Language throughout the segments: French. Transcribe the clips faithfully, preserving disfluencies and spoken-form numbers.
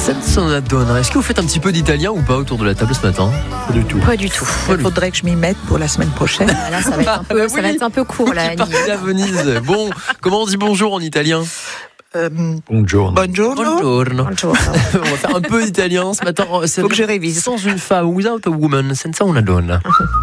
Senza una donna. Est-ce que vous faites un petit peu d'italien ou pas autour de la table ce matin? Pas du tout. Pas du tout. Il faudrait que je m'y mette pour la semaine prochaine. Ah, là, ça va être un peu, Ah, ça oui. va être un peu court, là, Qui Annie. partait à Venise. Bon, comment on dit bonjour en italien? Euh, Bonjour. Buongiorno. Buongiorno. Bonjour. On va faire un peu d'italien ce matin. C'est Faut que je révise. Sans une femme, without a woman, senza una donna.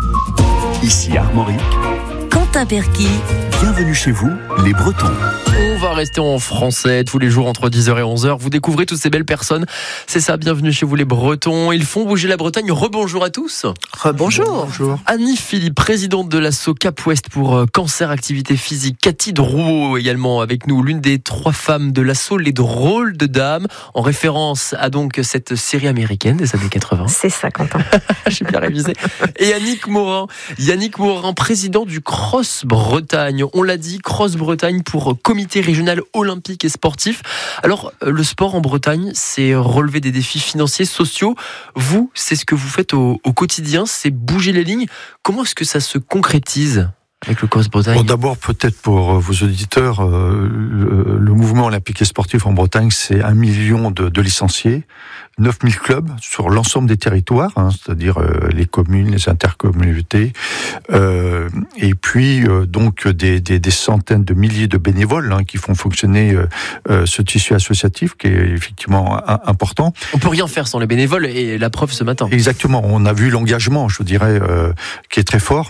Ici Armorique, Quentin Perky, bienvenue chez vous, les Bretons. On va rester en français tous les jours entre dix heures et onze heures. Vous découvrez toutes ces belles personnes. C'est ça, bienvenue chez vous les Bretons. Ils font bouger la Bretagne. Rebonjour à tous. Rebonjour. Bonjour. Annie Philippe, présidente de l'asso Cap Ouest pour euh, cancer, activité physique. Cathy Drouot également avec nous, l'une des trois femmes de l'asso Les Drôles de Dames, en référence à donc cette série américaine des années quatre-vingts. C'est ça, Quentin. J'ai bien révisé. Et Yannick Morin, Yannick Morin, président du Cross Bretagne. On l'a dit, Cross Bretagne pour comité régional olympique et sportif. Alors, le sport en Bretagne, c'est relever des défis financiers, sociaux. Vous, c'est ce que vous faites au, au quotidien, c'est bouger les lignes. Comment est-ce que ça se concrétise avec le Cross Bretagne? Bon, d'abord, peut-être pour vos auditeurs, euh, le, le mouvement olympique et sportif en Bretagne, c'est un million de, de licenciés, neuf mille clubs sur l'ensemble des territoires, hein, c'est-à-dire euh, les communes, les intercommunautés, euh, et puis euh, donc des, des, des centaines de milliers de bénévoles hein, qui font fonctionner euh, euh, ce tissu associatif qui est effectivement un, important. On peut rien faire sans les bénévoles et la preuve ce matin. Exactement, on a vu l'engagement, je dirais, euh, qui est très fort.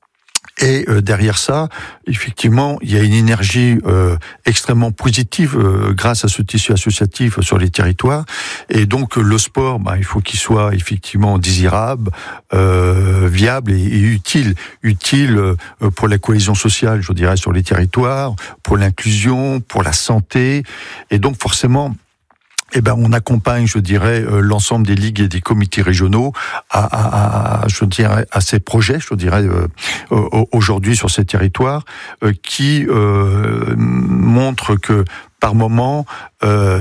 Et euh, derrière ça, effectivement, il y a une énergie euh, extrêmement positive euh, grâce à ce tissu associatif sur les territoires. Et donc le sport, ben, il faut qu'il soit effectivement désirable, euh, viable et, et utile, utile euh, pour la cohésion sociale, je dirais, sur les territoires, pour l'inclusion, pour la santé. Et donc forcément, eh ben, on accompagne, je dirais, euh, l'ensemble des ligues et des comités régionaux à, à, à je dirais, à ces projets, je dirais, euh, euh, aujourd'hui sur ces territoires, euh, qui euh, montrent que par moment, euh,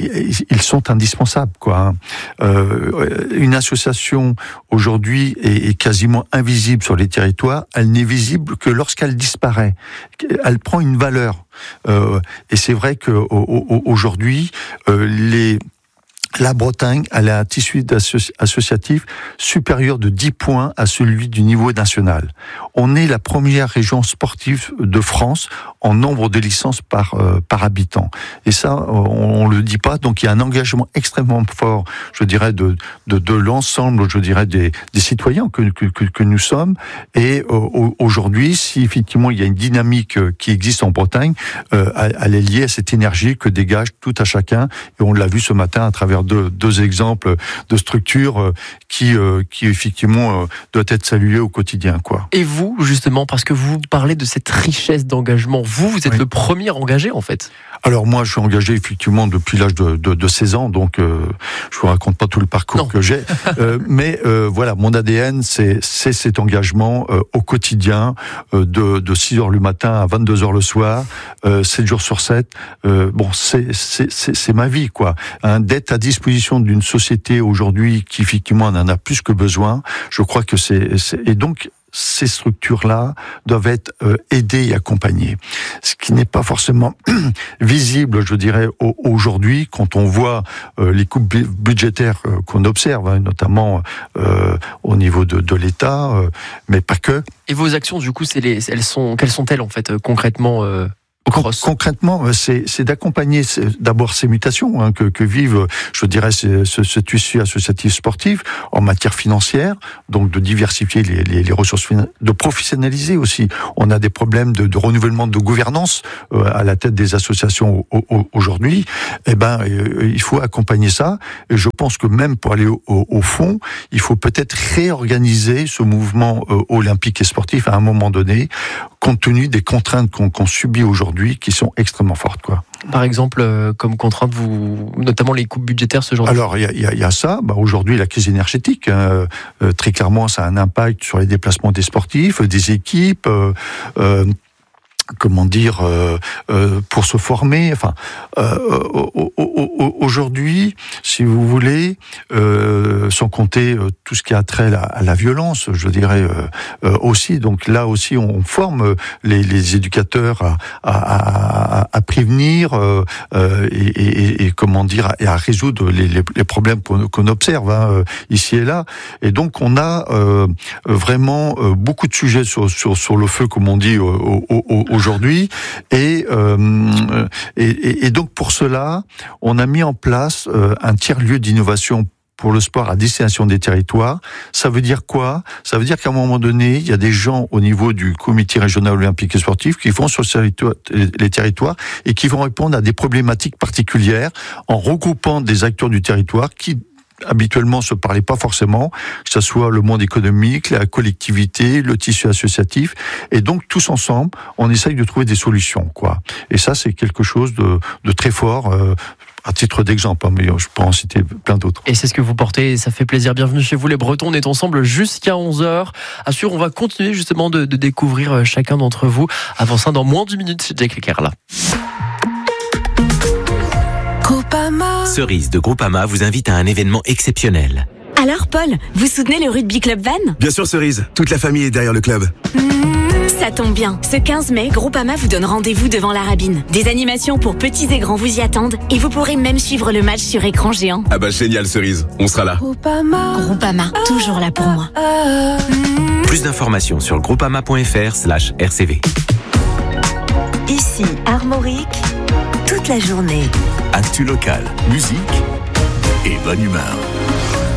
ils sont indispensables, quoi. Hein. Euh, une association aujourd'hui est, est quasiment invisible sur les territoires. Elle n'est visible que lorsqu'elle disparaît. Elle prend une valeur. Euh, et c'est vrai que aujourd'hui, euh, les La Bretagne, elle a un tissu associatif supérieur de dix points à celui du niveau national. On est la première région sportive de France en nombre de licences par euh, par habitant. Et ça, on, on le dit pas. Donc il y a un engagement extrêmement fort, je dirais, de de, de l'ensemble, je dirais, des, des citoyens que, que que que nous sommes. Et euh, aujourd'hui, si effectivement il y a une dynamique qui existe en Bretagne, euh, elle est liée à cette énergie que dégage tout à chacun. Et on l'a vu ce matin à travers Deux, deux exemples de structures qui, euh, qui effectivement, euh, doivent être saluées au quotidien, quoi. Et vous, justement, parce que vous parlez de cette richesse d'engagement, vous, vous êtes Oui. le premier engagé, en fait. Alors moi, je suis engagé effectivement depuis l'âge de, de, de seize ans, donc euh, je vous raconte pas tout le parcours Non. que j'ai, euh, mais euh, voilà, mon A D N, c'est, c'est cet engagement euh, au quotidien, euh, de, de six heures le matin à vingt-deux heures le soir, euh, sept jours sur sept. Euh, bon, c'est, c'est, c'est, c'est ma vie, quoi. Hein, d'être à disposition d'une société aujourd'hui qui effectivement en a plus que besoin. Je crois que c'est, c'est et donc ces structures-là doivent être euh, aidées et accompagnées. Ce qui n'est pas forcément visible, je dirais, au, aujourd'hui, quand on voit euh, les coupes bu- budgétaires euh, qu'on observe, hein, notamment euh, au niveau de, de l'État, euh, mais pas que. Et vos actions, du coup, c'est les, elles sont, quelles sont-elles, en fait, euh, concrètement euh, au Cross? Concrètement, c'est, c'est d'accompagner d'abord ces mutations hein, que, que vivent, je dirais, ce, ce, ce tissu associatif sportif en matière financière, donc de diversifier les, les, les ressources financières, de professionnaliser aussi. On a des problèmes de, de renouvellement de gouvernance euh, à la tête des associations au, au, aujourd'hui. Eh ben, euh, il faut accompagner ça. Et je pense que même pour aller au, au, au fond, il faut peut-être réorganiser ce mouvement euh, olympique et sportif à un moment donné, compte tenu des contraintes qu'on, qu'on subit aujourd'hui, qui sont extrêmement fortes, quoi. Par exemple, euh, comme contrainte, vous, notamment les coupes budgétaires, ce genre de... Alors, il y a, y, a, y a ça. Bah, aujourd'hui, la crise énergétique, hein, euh, très clairement, ça a un impact sur les déplacements des sportifs, des équipes. Euh, euh, comment dire, euh, euh, pour se former. Enfin, euh, aujourd'hui, si vous voulez, euh, sans compter euh, tout ce qui a trait à, à la violence, je dirais euh, euh, aussi. Donc là aussi, on forme les, les éducateurs à, à, à, à prévenir euh, euh, et, et, et comment dire, et à résoudre les, les, les problèmes qu'on, qu'on observe hein, ici et là. Et donc, on a euh, vraiment euh, beaucoup de sujets sur, sur, sur le feu, comme on dit au, au, au, aujourd'hui, et, euh, et, et donc pour cela, on a mis en place euh, un tiers-lieu d'innovation pour le sport à destination des territoires. Ça veut dire quoi ? Ça veut dire qu'à un moment donné, il y a des gens au niveau du comité régional olympique et sportif qui vont sur les territoires et qui vont répondre à des problématiques particulières en regroupant des acteurs du territoire qui habituellement se parlaient pas forcément, que ce soit le monde économique, la collectivité, le tissu associatif, et donc tous ensemble, on essaye de trouver des solutions, quoi. Et ça, c'est quelque chose de, de très fort. Euh, à titre d'exemple, hein, mais je peux en citer plein d'autres. Et c'est ce que vous portez, et ça fait plaisir. Bienvenue chez vous les Bretons, on est ensemble jusqu'à onze heures. Assure, on va continuer justement de, de découvrir chacun d'entre vous. Avant ça, dans moins d'une minute, c'est Jack Lecker là. Groupama. Cerise de Groupama vous invite à un événement exceptionnel. Alors Paul, vous soutenez le Rugby Club Vannes ? Bien sûr Cerise, toute la famille est derrière le club. Mmh, ça tombe bien. Ce quinze mai, Groupama vous donne rendez-vous devant la Rabine. Des animations pour petits et grands vous y attendent et vous pourrez même suivre le match sur écran géant. Ah bah génial Cerise, on sera là. Groupama, Groupama, toujours là pour moi. Plus d'informations sur groupama point f r slash r c v. Ici, Armorique, toute la journée. Actu local, musique et bonne humeur.